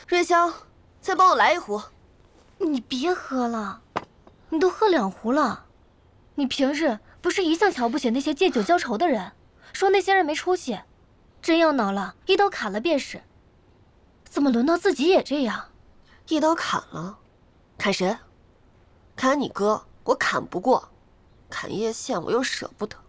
瑞香，再帮我来一壶。 你别喝了，你都喝2壶了。你平日不是一向瞧不起那些借酒浇愁的人，说那些人没出息，真要恼了，一刀砍了便是。怎么轮到自己也这样？ 一刀砍了，砍谁？砍你哥，我砍不过；砍叶县，我又舍不得。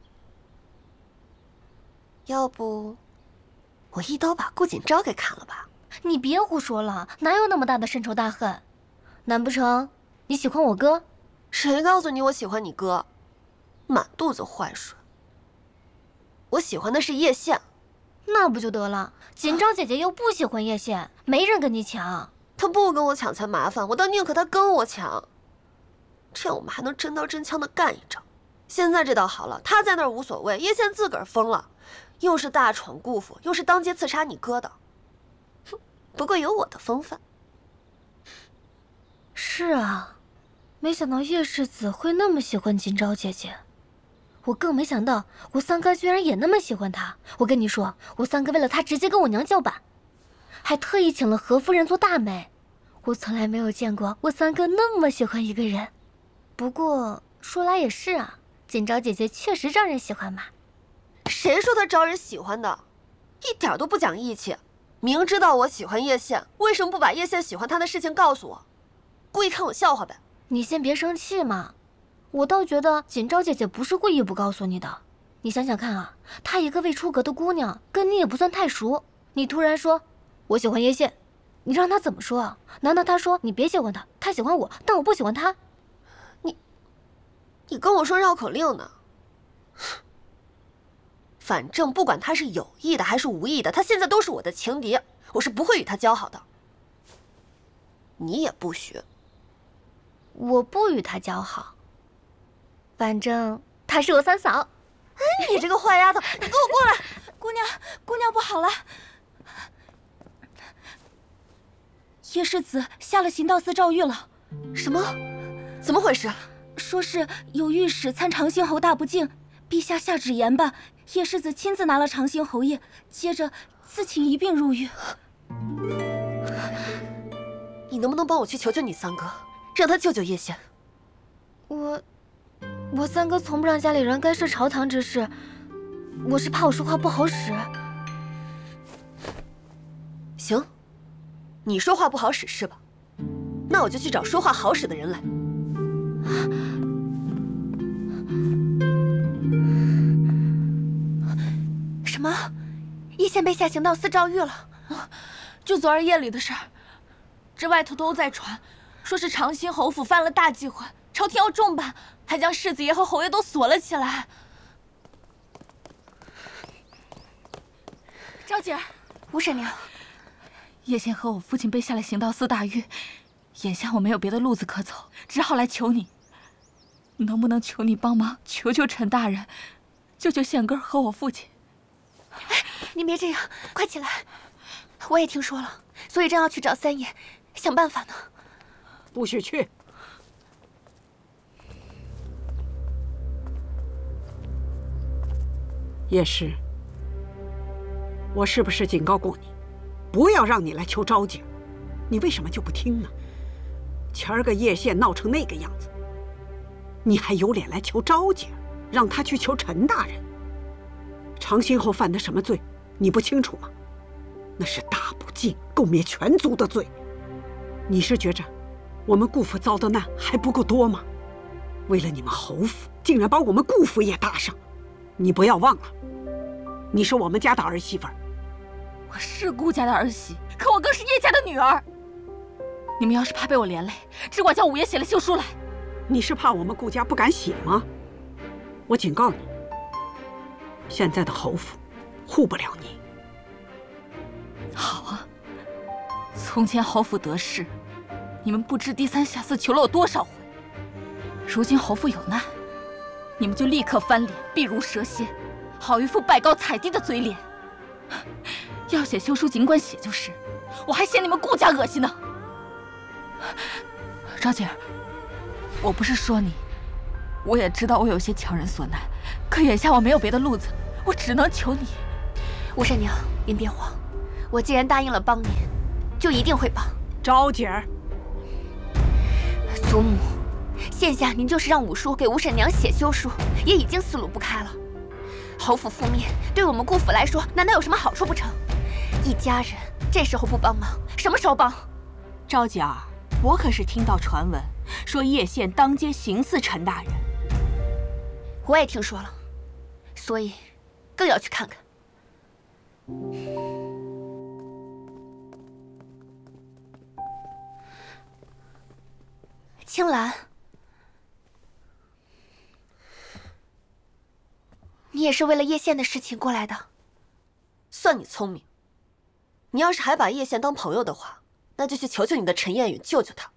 要不，我一刀把顾锦昭给砍了吧？ 你别胡说了，哪有那么大的深仇大恨？难不成你喜欢我哥？ 谁告诉你我喜欢你哥？满肚子坏水。我喜欢的是叶县。 那不就得了？锦昭姐姐又不喜欢叶县，没人跟你抢。 他不跟我抢才麻烦，我倒宁可他跟我抢，这样我们还能真刀真枪的干一仗。现在这倒好了，他在那儿无所谓，叶县自个儿疯了，又是大闯顾府，又是当街刺杀你哥的。哼，不过有我的风范。 是啊，没想到叶世子会那么喜欢锦昭姐姐，我更没想到我三哥居然也那么喜欢她。我跟你说，我三哥为了她直接跟我娘叫板，还特意请了何夫人做大媒。我从来没有见过我三哥那么喜欢一个人。不过说来也是啊，锦昭姐姐确实招人喜欢嘛。 谁说她招人喜欢的？一点都不讲义气。明知道我喜欢叶县，为什么不把叶县喜欢她的事情告诉我？故意看我笑话呗。 你先别生气嘛，我倒觉得锦昭姐姐不是故意不告诉你的。你想想看啊，她一个未出阁的姑娘，跟你也不算太熟，你突然说我喜欢叶县，你让她怎么说啊？难道她说你别喜欢她，她喜欢我，但我不喜欢她？ 你跟我说绕口令呢？反正不管他是有意的还是无意的，他现在都是我的情敌，我是不会与他交好的。你也不许。 我不与她交好，反正她是我三嫂。 哎，你这个坏丫头，你给我过来！ 姑娘不好了，叶世子下了行道寺诏狱了。 什么？怎么回事？ 说是有御史参长兴侯大不敬，陛下下旨严办，叶世子亲自拿了长兴侯爷，接着自请一并入狱。 你能不能帮我去求求你三哥，让他救救叶县？ 我三哥从不让家里人干涉朝堂之事，我是怕我说话不好使。 行，你说话不好使是吧？那我就去找说话好使的人来。 什么？叶县被下行道寺诏狱了？ 就昨儿夜里的事儿，这外头都在传，说是长兴侯府犯了大忌讳，朝廷要重办，还将世子爷和侯爷都锁了起来。 昭姐儿，吴婶娘， 叶县和我父亲被下了行道寺大狱，眼下我没有别的路子可走，只好来求你。能不能求你帮忙，求求陈大人，救救宪哥和我父亲？ 您别这样，快起来！我也听说了，所以正要去找三爷想办法呢。 不许去！叶氏，我是不是警告过你，不要让你来求昭姐？你为什么就不听呢？前儿个叶县闹成那个样子，你还有脸来求昭姐，让她去求陈大人？长兴侯犯的什么罪，你不清楚吗？那是大不敬、构灭全族的罪。你是觉着我们顾府遭的难还不够多吗？为了你们侯府，竟然把我们顾府也搭上。你不要忘了，你是我们家的儿媳妇儿。 我是顾家的儿媳，可我更是叶家的女儿。你们要是怕被我连累，只管叫五爷写了休书来。 你是怕我们顾家不敢写吗？我警告你，现在的侯府护不了你。 好啊，从前侯府得势，你们不知低三下四求了我多少回。如今侯府有难，你们就立刻翻脸，避如蛇蝎，好一副拜高踩低的嘴脸。要写休书尽管写就是，我还嫌你们顾家恶心呢。昭姐儿，我不是说你，我也知道我有些强人所难，可眼下我没有别的路子，我只能求你。 吴婶娘，您别慌，我既然答应了帮您， 就一定会帮。 昭姐儿， 祖母，现下您就是让五叔给五婶娘写休书，也已经思路不开了。侯府覆灭，对我们顾府来说，难道有什么好处不成？一家人这时候不帮忙，什么时候帮？ 昭姐儿，我可是听到传闻，说叶县当街行刺陈大人。 我也听说了，所以更要去看看。青兰，你也是为了叶县的事情过来的？ 算你聪明。你要是还把叶县当朋友的话，那就去求求你的陈燕允，救救他。